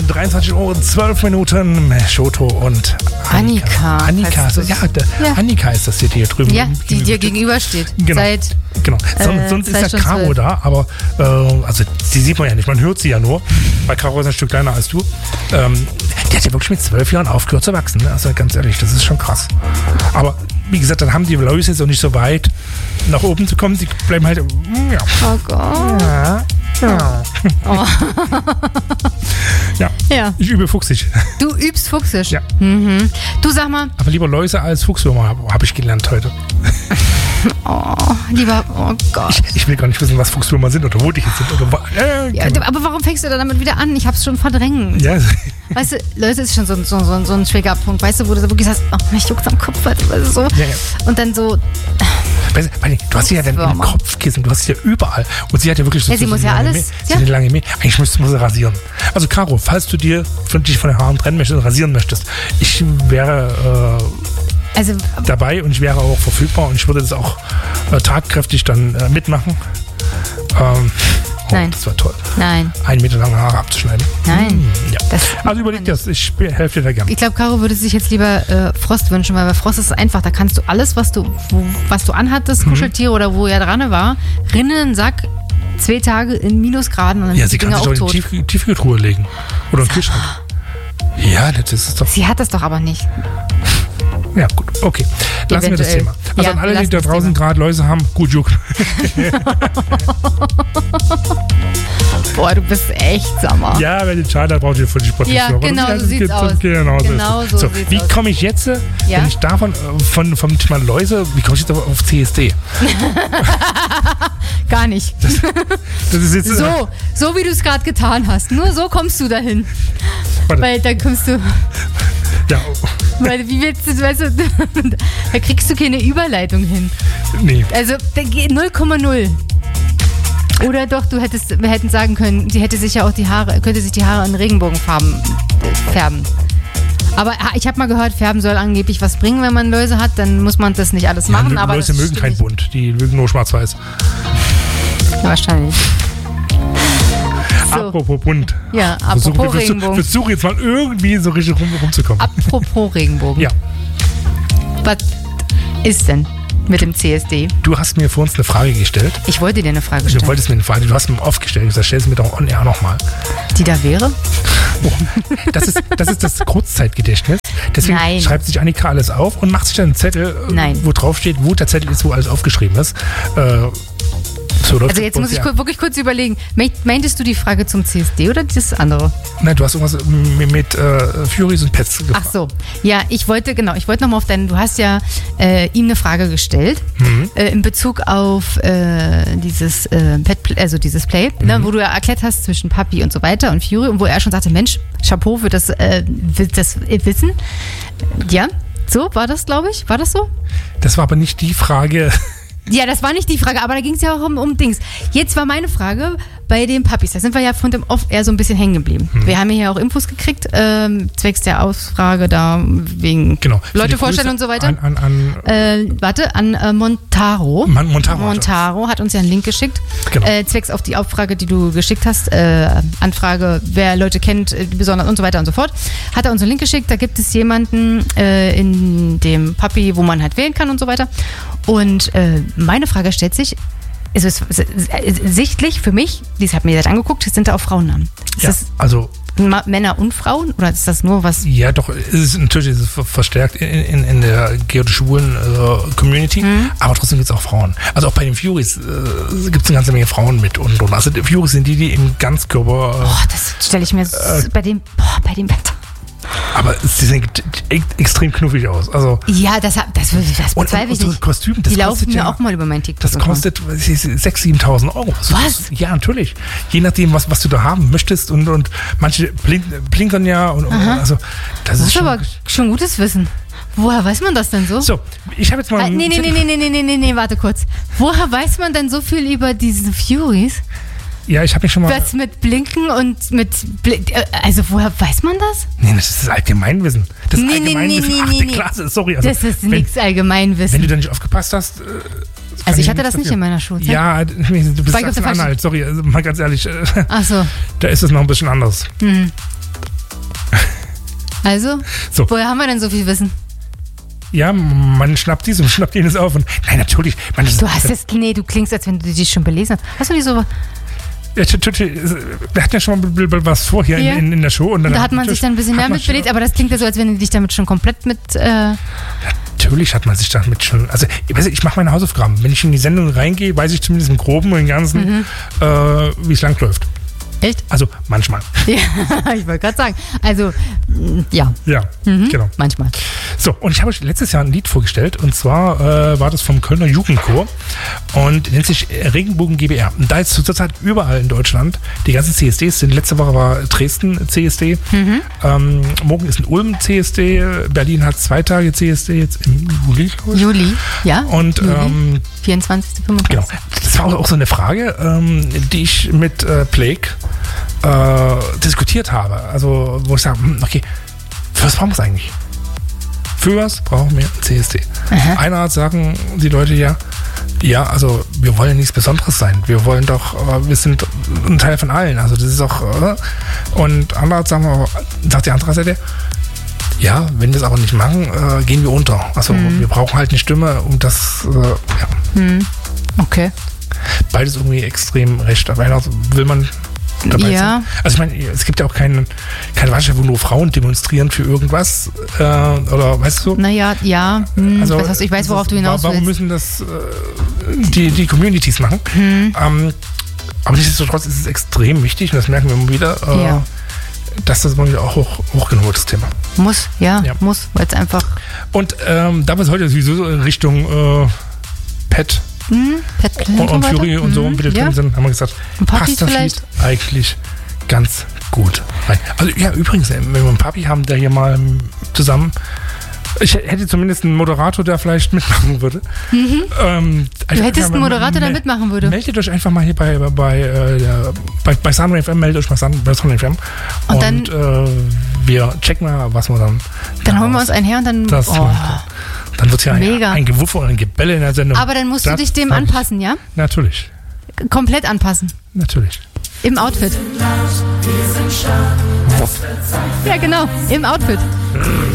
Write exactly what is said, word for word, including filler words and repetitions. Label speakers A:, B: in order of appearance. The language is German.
A: dreiundzwanzig Uhr und zwölf Minuten. Shoto und Annika.
B: Annika.
A: Annika, ja, der, ja, Annika ist das hier, die hier drüben.
B: Ja, die dir gegenüber steht.
A: Genau.
B: Seit
A: genau. Sonst,
B: äh,
A: sonst ist ja Caro da, aber äh, also die sieht man ja nicht, man hört sie ja nur, weil Caro ist ein Stück kleiner als du. Ähm, die hat ja wirklich mit zwölf Jahren aufgehört zu wachsen, ne? Also ganz ehrlich, das ist schon krass. Aber wie gesagt, dann haben die Läuse jetzt auch nicht so weit nach oben zu kommen, die bleiben halt, ja.
B: Oh Gott.
A: Ja. Ja.
B: Oh.
A: Ja.
B: Ja.
A: Ich übe fuchsig.
B: Du übst fuchsisch?
A: Ja.
B: Mhm. Du sag mal.
A: Aber lieber Läuse als Fuchswürmer habe hab ich gelernt heute.
B: Oh, lieber, oh Gott.
A: Ich, ich will gar nicht wissen, was Fuchswürmer sind oder wo die jetzt sind. Oder, äh,
B: ja, aber warum fängst du da damit wieder an? Ich hab's schon verdrängt.
A: Ja.
B: Weißt du, Läuse ist schon so, so, so, so ein Triggerpunkt, weißt du, wo du so wirklich sagst, oh, mich juckt's am Kopf, weißt du, so.
A: Ja, ja.
B: Und dann so.
A: Weißt du, du hast sie ja dann im Kopfkissen, du hast sie ja überall. Und sie hat ja wirklich so,
B: ja, sie
A: so,
B: muss
A: so
B: ja alles.
A: Mäh, sie
B: Ja.
A: hat eine lange Mäh. Eigentlich müsste man sie rasieren. Also Caro, falls du dir von, dich von den Haaren trennen möchtest und rasieren möchtest, ich wäre äh,
B: also,
A: dabei und ich wäre auch verfügbar und ich würde das auch äh, tatkräftig dann äh, mitmachen. Ähm, oh,
B: Nein.
A: Das war toll.
B: Nein.
A: Einen Meter lange Haare abzuschneiden.
B: Nein.
A: Hm, ja.
B: Das
A: also überleg dir das, ich helfe dir da gerne.
B: Ich glaube, Caro würde sich jetzt lieber äh, Frost wünschen, weil bei Frost ist es einfach, da kannst du alles, was du, wo, was du anhattest, mhm. Kuscheltiere oder wo er dran war, rinnen in den Sack, zwei Tage in Minusgraden und dann
A: ja,
B: sind
A: sie
B: die
A: kann
B: Dinger
A: sich
B: auch
A: doch in
B: tot.
A: die Tief- Tiefkühltruhe legen. Oder im Kühlschrank. Ja, das ist es doch.
B: Sie hat das doch aber nicht.
A: Ja, gut, okay. Lassen wir das
B: Eventuell.
A: Thema. Also
B: Ja,
A: an alle,
B: wir
A: die da
B: lassen das
A: draußen
B: Thema.
A: gerade Läuse haben, gut Juck.
B: Boah, du bist echt Sommer.
A: Ja, wenn den Schaden hat, braucht ihr für die Sportliche.
B: Ja, genau so sieht's aus.
A: Genau,
B: Genau
A: so,
B: so
A: so
B: sieht's
A: Wie
B: aus.
A: komme ich jetzt, äh,
B: Ja?
A: wenn ich davon, äh, von, vom Thema Läuse, wie komme ich jetzt auf C S D?
B: Gar nicht.
A: Das ist jetzt, äh,
B: So, so wie du es gerade getan hast. Nur so kommst du dahin.
A: Warte.
B: Weil dann kommst du,
A: ja,
B: weil wie willst du, weißt du, da kriegst du keine Überleitung hin.
A: nee.
B: Also da geht null Komma null. Oder doch, du hättest, wir hätten sagen können, sie hätte sich ja auch die Haare, könnte sich die Haare in Regenbogenfarben äh, färben. Aber ah, ich habe mal gehört, Färben soll angeblich was bringen, wenn man Läuse hat, dann muss man das nicht alles machen.
A: Ja,
B: aber
A: Läuse
B: das
A: mögen
B: stimmt
A: kein
B: nicht.
A: Bunt, die mögen nur schwarz-weiß.
B: Wahrscheinlich. So.
A: Apropos bunt.
B: Ja,
A: Versuch,
B: apropos
A: versuch,
B: Regenbogen.
A: versuch jetzt mal irgendwie so richtig rum, rumzukommen.
B: Apropos Regenbogen.
A: Ja,
B: Was ist denn mit dem C S D?
A: du hast mir vor uns eine Frage gestellt.
B: Ich wollte dir eine Frage
A: Du
B: stellen.
A: wolltest mir eine Frage, du hast mir oft gestellt. Ich gesagt, stell es mir doch on air nochmal.
B: Die da wäre?
A: Oh, das, ist, das ist das Kurzzeitgedächtnis. Deswegen
B: Nein.
A: schreibt sich Annika alles auf und macht sich dann einen Zettel, äh,
B: Nein.
A: wo drauf steht, wo der Zettel ist, wo alles aufgeschrieben ist. Äh, so läuft
B: Also jetzt
A: das
B: muss ich
A: ja.
B: kur- wirklich kurz überlegen. Meint- Meintest du die Frage zum C S D oder das andere?
A: Nein, du hast irgendwas mit, mit äh, Furies und Pets gefragt.
B: Ach so. Ja, ich wollte, genau, ich wollte nochmal auf deinen, du hast ja äh, ihm eine Frage gestellt
A: Mhm.
B: äh, in Bezug auf äh, dieses äh, Pet, also dieses Play,
A: Mhm.
B: ne, wo du ja erklärt hast zwischen Papi und so weiter und Fury und wo er schon sagte, Mensch, Chapeau für das, äh, will das äh, Wissen. Ja, so war das, glaube ich. War das so?
A: Das war aber nicht die Frage.
B: Ja, das war nicht die Frage, aber da ging es ja auch um, um Dings. Jetzt war meine Frage bei den Puppies. Da sind wir ja von dem Off eher so ein bisschen hängen geblieben.
A: Hm.
B: Wir haben hier auch Infos gekriegt, ähm, zwecks der Ausfrage da wegen
A: Genau.
B: Leute
A: Viele
B: vorstellen
A: Grüße
B: und so weiter.
A: An, an, an
B: Äh, warte, an äh, Montaro.
A: Man, Montaro.
B: Montaro hat uns ja einen Link geschickt,
A: Genau.
B: äh, zwecks auf die Abfrage, die du geschickt hast, äh, Anfrage, wer Leute kennt, äh, besonders und so weiter und so fort, hat er uns einen Link geschickt, da gibt es jemanden äh, in dem Puppy, wo man halt wählen kann und so weiter. Und äh, meine Frage stellt sich, es ist sichtlich für mich, dies hat mir jetzt angeguckt, sind da auch Frauennamen. Ist
A: Ja,
B: das
A: also
B: Ma- Männer und Frauen oder ist das nur was?
A: ja, doch, es ist natürlich ist es ver- verstärkt in, in, in der geotisch-schwulen äh, Community,
B: Mhm.
A: aber trotzdem gibt es auch Frauen. Also auch bei den Furies äh, gibt es eine ganze Menge Frauen mit und, und also die Furies sind die, die im Ganzkörper, äh,
B: Boah, das stelle ich mir s-
A: Äh.
B: bei dem, boah, bei dem Wetter.
A: aber sie sehen ex- extrem knuffig aus. Also
B: Ja, das, hat- das, das
A: und,
B: bezweifle
A: und
B: ich
A: so
B: nicht.
A: Kostüm, das
B: Die laufen
A: kostet
B: mir
A: ja
B: auch mal über mein TikTok.
A: Das kostet sechstausend, siebentausend Euro.
B: Was?
A: Ja, natürlich. Je nachdem, was, was du da haben möchtest. Und, und manche blink, blinkern ja. Und, und also, das,
B: Das
A: ist
B: ist
A: schon,
B: aber schon gutes Wissen. Woher weiß man das denn so?
A: So, ich habe jetzt mal.
B: Ah, nee, nee, nee, nee, nee, nee, nee, nee, nee, warte kurz. Woher weiß man denn so viel über diese Furies?
A: Ja, ich habe mich schon mal.
B: Was mit Blinken und mit. Bl äh, also, woher weiß man das?
A: Nee, das ist das Allgemeinwissen. Das
B: Nee, nee,
A: Allgemeinwissen.
B: nee, nee,
A: Achte
B: nee.
A: Klasse, sorry. Also,
B: Das ist
A: wenn,
B: nichts
A: wenn
B: Allgemeinwissen.
A: du da nicht aufgepasst hast. Äh,
B: Also, ich hatte
A: nichts
B: das nicht
A: dafür.
B: in meiner Schulzeit.
A: Ja, du bist
B: War ich auf der falschen-
A: Sachsen-Anhalt, sorry, also mal ganz ehrlich. Äh,
B: Ach so.
A: da ist es noch ein bisschen anders.
B: Hm. Also,
A: So.
B: woher haben wir denn so viel Wissen?
A: Ja, man schnappt dies und schnappt jenes auf. Und nein, natürlich. Man, das,
B: Du hast jetzt, nee, du klingst, als wenn du dich schon belesen hast. Hast du nicht so...
A: ja, wir hatten ja schon mal was vor hier
B: Ja.
A: in, in, in der Show. Und dann
B: Da hat man sich dann ein bisschen mehr mitbelegt, aber das klingt ja so, als wenn du dich damit schon komplett mit... Äh,
A: Natürlich hat man sich damit schon. Also, ich, weiß nicht, ich mache meine Hausaufgaben. Wenn ich in die Sendung reingehe, weiß ich zumindest im Groben und im Ganzen,
B: Mhm.
A: äh, wie es lang läuft.
B: echt?
A: Also, manchmal.
B: Ja, ich wollte gerade sagen. Also, mm, ja,
A: Ja,
B: mhm.
A: genau.
B: manchmal.
A: So, und ich habe euch letztes Jahr ein Lied vorgestellt. Und zwar äh, war das vom Kölner Jugendchor und nennt sich Regenbogen G B R. Und da ist zurzeit überall in Deutschland die ganzen C S Ds sind. Letzte Woche war Dresden C S D.
B: Mhm.
A: Ähm, morgen ist in Ulm C S D. Berlin hat zwei Tage C S D jetzt im Juli, glaube ich.
B: Juli, ja?
A: Und
B: Juli.
A: ähm,
B: vierundzwanzigsten
A: genau,
B: fünfundzwanzigsten
A: das war auch so eine Frage, ähm, die ich mit äh, Plague äh, diskutiert habe. Also, wo ich sage, hm, okay, für was brauchen wir es eigentlich? Für was brauchen wir ein C S D?
B: Aha.
A: Einerseits sagen die Leute ja, ja, also wir wollen nichts Besonderes sein. Wir wollen doch, äh, wir sind ein Teil von allen. Also das ist auch, äh, und andererseits sagen wir, sagt die andere Seite, ja, wenn wir es aber nicht machen, äh, gehen wir unter. Also
B: Mhm.
A: wir brauchen halt eine Stimme, um das, äh, ja.
B: Mhm. Okay.
A: Beides irgendwie extrem recht. Aber einerseits will man dabei
B: Ja.
A: sein. Also ich meine, es gibt ja auch keinen, keine Veranstaltung, wo nur Frauen demonstrieren für irgendwas. Äh, oder weißt du?
B: Naja, ja. Hm,
A: Also,
B: ich, weiß, was- ich weiß, worauf
A: das
B: du
A: ist-
B: hinaus
A: Warum
B: willst.
A: müssen das äh, die, die Communities machen?
B: Hm.
A: Ähm, aber nichtsdestotrotz ist es extrem wichtig, und das merken wir immer wieder, äh,
B: Ja.
A: dass das mal wieder auch hoch, hochgenommen wird, das Thema.
B: Muss, ja,
A: Ja.
B: muss, weil es einfach...
A: Und ähm, da wir es heute sowieso so in Richtung äh, Pet
B: Hm, Pat Clint
A: und, und
B: weiter.
A: Fury und so
B: Hm,
A: ein bisschen
B: ja.
A: drin sind, haben wir gesagt,
B: Und Puppies
A: passt das
B: vielleicht?
A: Lied eigentlich ganz gut rein. Also ja, übrigens, wenn wir einen Papi haben, der hier mal ähm, zusammen, ich hätte zumindest einen Moderator, der vielleicht mitmachen würde.
B: Mhm.
A: Ähm,
B: Du hättest einen Moderator, der mitmachen würde.
A: Meldet euch einfach mal hier bei, bei, bei, äh, der- bei, bei Sunray F M, meldet euch mal Sun- bei Sunray F M.
B: Und
A: Und,
B: dann-
A: äh, wir checken mal, was wir dann.
B: Dann holen wir uns einen her und dann...
A: Das
B: Oh.
A: Dann wird es ja ein,
B: Mega.
A: ein Gewuffe und ein Gebelle in der Sendung.
B: Aber dann musst du
A: Das
B: dich dem
A: sag ich.
B: anpassen, ja?
A: Natürlich,
B: Komplett anpassen.
A: natürlich.
B: Im Outfit. Ja, genau. Im Outfit.